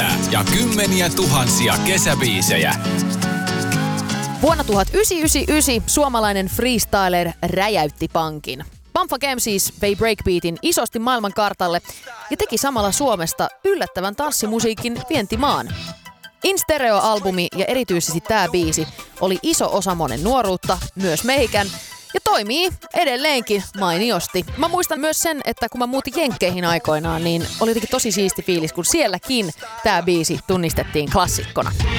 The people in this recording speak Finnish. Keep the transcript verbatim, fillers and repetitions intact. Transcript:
Ja kymmeniä tuhansia kesäbiisejä. Vuonna tuhatyhdeksänsataayhdeksänkymmentäyhdeksän suomalainen freestyler räjäytti pankin. Bump F G siis vei breakbeatin isosti maailmankartalle ja teki samalla Suomesta yllättävän tanssimusiikin vientimaan. In Stereo-albumi ja erityisesti tämä biisi oli iso osa monen nuoruutta, myös meikän, ja toimii edelleenkin mainiosti. Mä muistan myös sen, että kun mä muutin Jenkkeihin aikoinaan, niin oli jotenkin tosi siisti fiilis, kun sielläkin tämä biisi tunnistettiin klassikkona.